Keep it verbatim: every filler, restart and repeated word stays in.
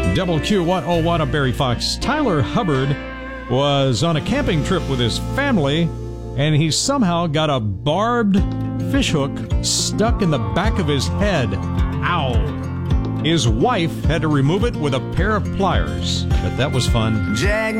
Double Q, what, oh, what a Barry Fox. Tyler Hubbard was on a camping trip with his family, and he somehow got a barbed fishhook stuck in the back of his head. Ow! His wife had to remove it with a pair of pliers, but that was fun. Jag